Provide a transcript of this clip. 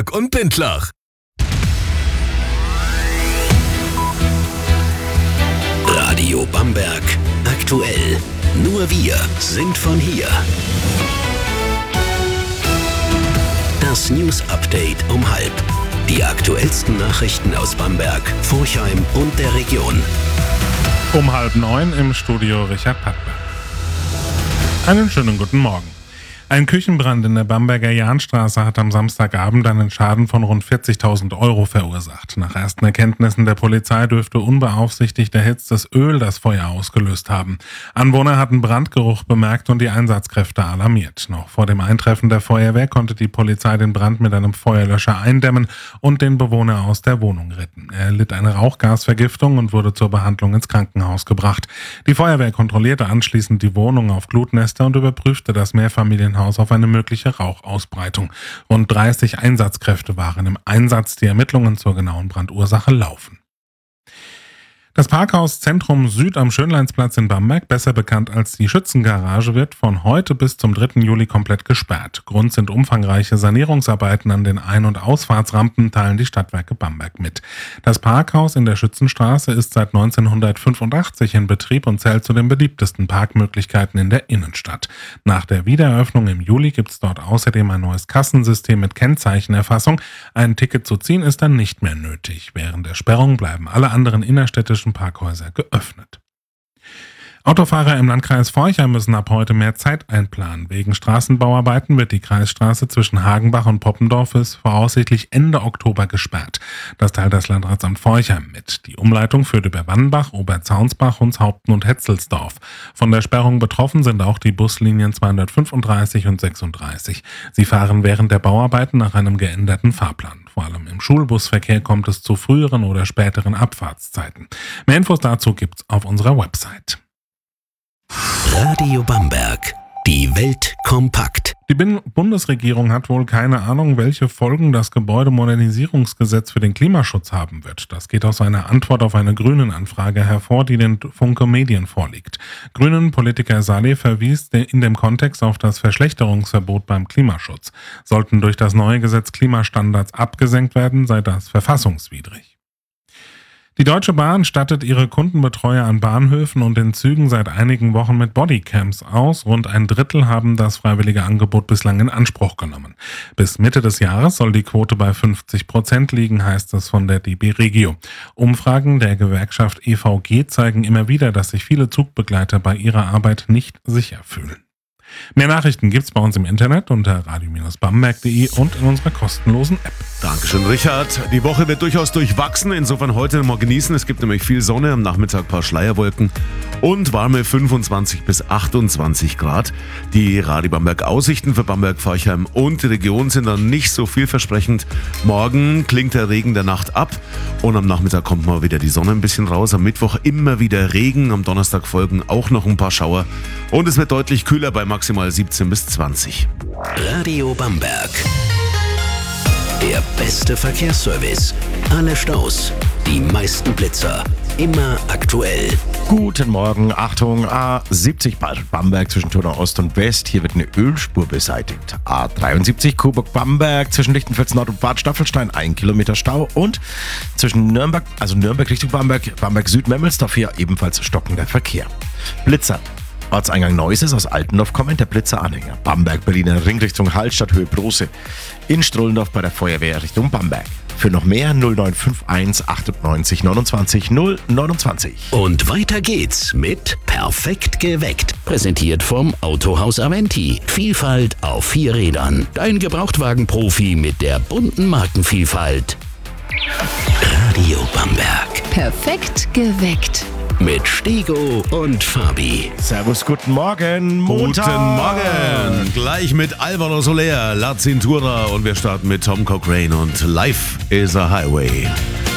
Bamberg und Bindlach. Radio Bamberg aktuell. Nur wir sind von hier. Das News Update um 12:30. Die aktuellsten Nachrichten aus Bamberg, Forchheim und der Region. Um 8:30 im Studio Richard Pattberg. Einen schönen guten Morgen. Ein Küchenbrand in der Bamberger Jahnstraße hat am Samstagabend einen Schaden von rund 40.000 € verursacht. Nach ersten Erkenntnissen der Polizei dürfte unbeaufsichtigt erhitztes Öl das Feuer ausgelöst haben. Anwohner hatten Brandgeruch bemerkt und die Einsatzkräfte alarmiert. Noch vor dem Eintreffen der Feuerwehr konnte die Polizei den Brand mit einem Feuerlöscher eindämmen und den Bewohner aus der Wohnung retten. Er litt eine Rauchgasvergiftung und wurde zur Behandlung ins Krankenhaus gebracht. Die Feuerwehr kontrollierte anschließend die Wohnung auf Glutnester und überprüfte das Mehrfamilienhaus auf eine mögliche Rauchausbreitung. Rund 30 Einsatzkräfte waren im Einsatz. Die Ermittlungen zur genauen Brandursache laufen. Das Parkhaus Zentrum Süd am Schönleinsplatz in Bamberg, besser bekannt als die Schützengarage, wird von heute bis zum 3. Juli komplett gesperrt. Grund sind umfangreiche Sanierungsarbeiten an den Ein- und Ausfahrtsrampen, teilen die Stadtwerke Bamberg mit. Das Parkhaus in der Schützenstraße ist seit 1985 in Betrieb und zählt zu den beliebtesten Parkmöglichkeiten in der Innenstadt. Nach der Wiedereröffnung im Juli gibt es dort außerdem ein neues Kassensystem mit Kennzeichenerfassung. Ein Ticket zu ziehen ist dann nicht mehr nötig. Während der Sperrung bleiben alle anderen innerstädtischen Parkhäuser geöffnet. Autofahrer im Landkreis Forchheim müssen ab heute mehr Zeit einplanen. Wegen Straßenbauarbeiten wird die Kreisstraße zwischen Hagenbach und Poppendorf bis voraussichtlich Ende Oktober gesperrt. Das teilt das Landratsamt Forchheim mit. Die Umleitung führt über Wannbach, Oberzaunsbach, Hunshaupten und Hetzelsdorf. Von der Sperrung betroffen sind auch die Buslinien 235 und 36. Sie fahren während der Bauarbeiten nach einem geänderten Fahrplan. Vor allem im Schulbusverkehr kommt es zu früheren oder späteren Abfahrtszeiten. Mehr Infos dazu gibt's auf unserer Website. Radio Bamberg. Die Welt kompakt. Die Bundesregierung hat wohl keine Ahnung, welche Folgen das Gebäudemodernisierungsgesetz für den Klimaschutz haben wird. Das geht aus einer Antwort auf eine Grünen-Anfrage hervor, die den Funke Medien vorliegt. Grünen-Politiker Saleh verwies in dem Kontext auf das Verschlechterungsverbot beim Klimaschutz. Sollten durch das neue Gesetz Klimastandards abgesenkt werden, sei das verfassungswidrig. Die Deutsche Bahn stattet ihre Kundenbetreuer an Bahnhöfen und in Zügen seit einigen Wochen mit Bodycams aus. Rund ein Drittel haben das freiwillige Angebot bislang in Anspruch genommen. Bis Mitte des Jahres soll die Quote bei 50% liegen, heißt es von der DB Regio. Umfragen der Gewerkschaft EVG zeigen immer wieder, dass sich viele Zugbegleiter bei ihrer Arbeit nicht sicher fühlen. Mehr Nachrichten gibt's bei uns im Internet unter radio-bamberg.de und in unserer kostenlosen App. Dankeschön, Richard. Die Woche wird durchaus durchwachsen, insofern heute mal genießen. Es gibt nämlich viel Sonne, am Nachmittag ein paar Schleierwolken und warme 25 bis 28 Grad. Die Radio Bamberg Aussichten für Bamberg, Forchheim und die Region sind dann nicht so vielversprechend. Morgen klingt der Regen der Nacht ab und am Nachmittag kommt mal wieder die Sonne ein bisschen raus. Am Mittwoch immer wieder Regen, am Donnerstag folgen auch noch ein paar Schauer und es wird deutlich kühler bei maximal 17 bis 20. Radio Bamberg. Der beste Verkehrsservice. Alle Staus, die meisten Blitzer. Immer aktuell. Guten Morgen, Achtung, A70 Bamberg zwischen Turnau Ost und West. Hier wird eine Ölspur beseitigt. A73 Coburg-Bamberg zwischen Lichtenfels Nord und Bad Staffelstein 1 Kilometer Stau. Und zwischen Nürnberg Richtung Bamberg, Bamberg Süd-Memmelsdorf hier ebenfalls stockender Verkehr. Blitzer. Ortseingang Neuss ist aus Altendorf kommend der Blitzer-Anhänger. Bamberg-Berliner Ring Richtung Hallstatt Höhe Brose. In Strullendorf bei der Feuerwehr Richtung Bamberg. Für noch mehr 0951 98 29 029. Und weiter geht's mit Perfekt geweckt. Präsentiert vom Autohaus Aventi. Vielfalt auf 4 Rädern. Dein Gebrauchtwagen-Profi mit der bunten Markenvielfalt. Radio Bamberg. Perfekt geweckt. Mit Stego und Fabi. Servus, guten Morgen. Montag. Guten Morgen. Gleich mit Alvaro Soler, La Cintura und wir starten mit Tom Cochrane und Life is a Highway.